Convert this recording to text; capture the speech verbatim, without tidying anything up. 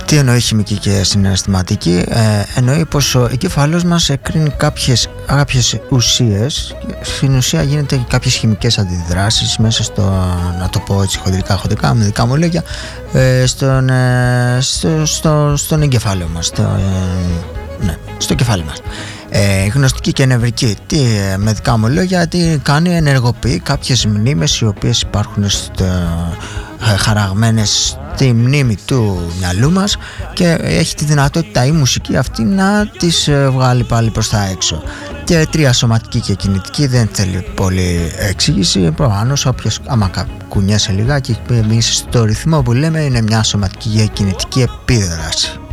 Τι εννοεί χημική και συναισθηματική? Ε, εννοεί πως ο εγκέφαλός μας εκρίνει κάποιες, κάποιες ουσίες. Στην ουσία γίνεται κάποιες χημικές αντιδράσεις μέσα στο, να το πω έτσι χοντρικά χοντρικά με δικά μου λόγια, ε, στον, ε, στο, στο, στον εγκεφάλαιο μας, στο, ε, ναι, στο κεφάλι μας. Ε, γνωστική και νευρική. Τι, με δικά μου λόγια, τι κάνει? Ενεργοποιεί κάποιες μνήμες οι οποίες υπάρχουν στο, ε, χαραγμένες στη μνήμη του μυαλού μας και έχει τη δυνατότητα η μουσική αυτή να τις βγάλει πάλι προς τα έξω. Και τρία, σωματική και κινητική, δεν θέλει πολύ εξήγηση. Προφανώς όποιος άμα κουνιέσαι λιγάκι, εμείς στο ρυθμό που λέμε, είναι μια σωματική και κινητική επίδραση.